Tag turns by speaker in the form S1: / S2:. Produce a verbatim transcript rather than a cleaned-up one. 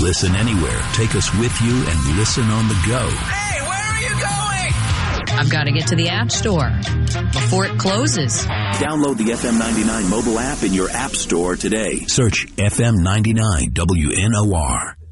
S1: Listen anywhere. Take us with you and listen on the go.
S2: Hey, where are you going?
S3: I've got to get to the App Store before it closes.
S1: Download the F M ninety-nine mobile app in your app store today. Search F M ninety-nine W N O R.